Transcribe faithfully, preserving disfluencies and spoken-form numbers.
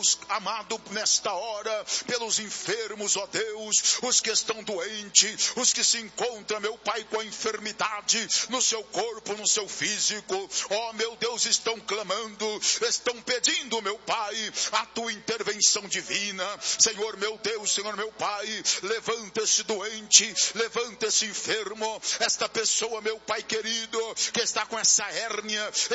Deus amado, nesta hora, pelos enfermos, ó Deus, os que estão doentes, os que se encontram, meu Pai, com a enfermidade no seu corpo, no seu físico, ó meu Deus, estão clamando, estão pedindo, meu Pai, a tua intervenção divina. Senhor meu Deus, Senhor meu Pai, levanta esse doente, levanta esse enfermo, esta pessoa, meu Pai querido, que está com essa hérnia,